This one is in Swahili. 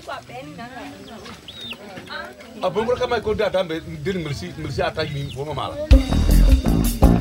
Abang mereka mai kau dah tambah diri milisi atas ini, bukan malah.